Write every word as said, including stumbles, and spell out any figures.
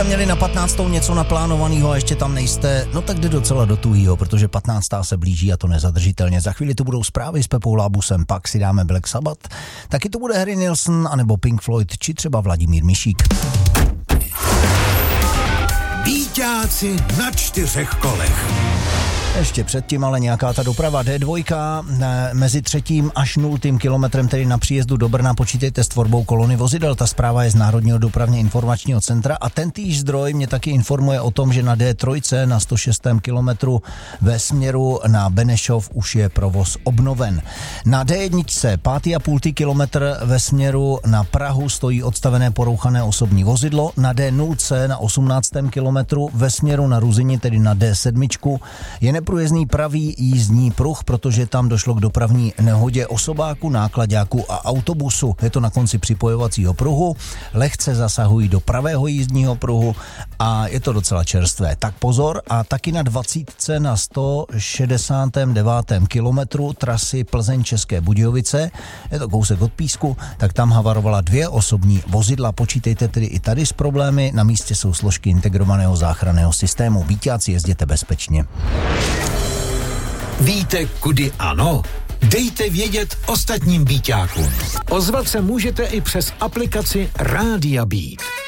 Měli na patnáctou něco naplánovaného a ještě tam nejste, no tak jde docela do tuhýho, protože patnáctá se blíží a to nezadržitelně. Za chvíli tu budou zprávy s Pepou Lábusem, pak si dáme Black Sabbath, taky to bude Harry Nilsson, anebo Pink Floyd, či třeba Vladimír Mišík. Býťáci na čtyřech kolech. Ještě předtím ale nějaká ta doprava D dva ne, mezi třetím až nultým kilometrem, tedy na příjezdu do Brna, počítejte s tvorbou kolony vozidel. Ta zpráva je z Národního dopravně informačního centra a tentýž zdroj mě taky informuje o tom, že na D tři na sto šestém kilometru ve směru na Benešov už je provoz obnoven. Na D jedna pět a půl kilometr ve směru na Prahu stojí odstavené porouchané osobní vozidlo. Na D nula na osmnáctém kilometru ve směru na Ruzini, tedy na D sedm, je neprůjezdný pravý jízdní pruh, protože tam došlo k dopravní nehodě osobáku, náklaďáku a autobusu. Je to na konci připojovacího pruhu, lehce zasahují do pravého jízdního pruhu a je to docela čerstvé. Tak pozor, a taky na dvacítce na sto šedesátém devátém kilometru trasy Plzeň České Budějovice, je to kousek od Písku, tak tam havarovala dvě osobní vozidla. Počítejte tedy i tady s problémy, na místě jsou složky integrovaného záchranného systému. Býťáci, jezděte bezpečně. Víte, kudy ano? Dejte vědět ostatním býťákům. Ozvat se můžete i přes aplikaci Rádia Beat.